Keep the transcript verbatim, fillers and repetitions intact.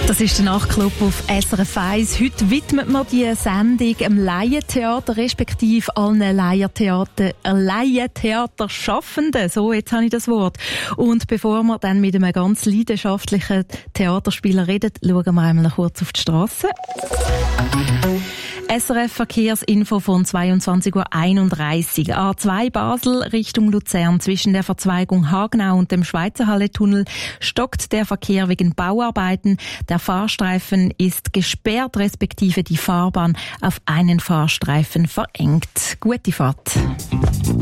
Das ist der Nachtclub auf S R F eins. Heute widmet man die Sendung dem Laientheater, respektive allen Laientheater, Laientheaterschaffenden. So, jetzt habe ich das Wort. Und bevor wir dann mit einem ganz leidenschaftlichen Theaterspieler reden, schauen wir einmal kurz auf die Strasse. S R F Verkehrsinfo von zweiundzwanzig Uhr einunddreißig. A zwei Basel Richtung Luzern. Zwischen der Verzweigung Hagenau und dem Schweizerhalle-Tunnel stockt der Verkehr wegen Bauarbeiten. Der Fahrstreifen ist gesperrt, respektive die Fahrbahn auf einen Fahrstreifen verengt. Gute Fahrt.